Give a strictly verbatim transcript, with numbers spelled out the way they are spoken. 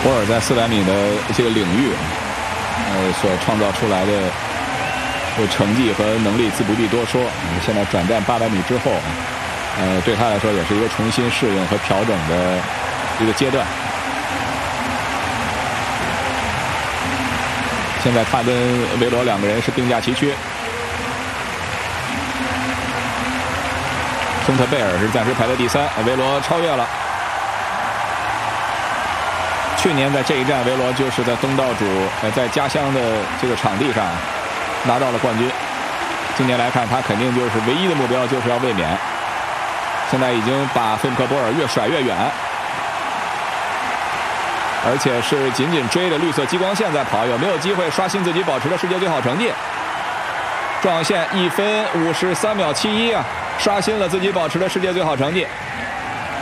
博尔在四百米的这个领域，呃，所创造出来的这成绩和能力自不必多说。现在转战八百米之后，呃，对他来说也是一个重新适应和调整的一个阶段。现在他跟维罗两个人是并驾齐驱。亨特贝尔是暂时排在第三，维罗超越了。去年在这一站，维罗就是在东道主呃在家乡的这个场地上拿到了冠军。今年来看，他肯定就是唯一的目标就是要卫冕。现在已经把费姆克博尔越甩越远，而且是紧紧追着绿色激光线在跑，有没有机会刷新自己保持的世界最好成绩？撞线一分五十三秒七一啊！刷新了自己保持的世界最好成绩。